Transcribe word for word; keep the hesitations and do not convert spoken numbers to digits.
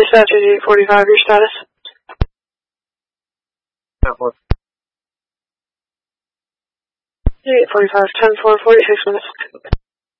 Dispatch eight forty-five, your status? eight forty-five, ten four, forty-six minutes.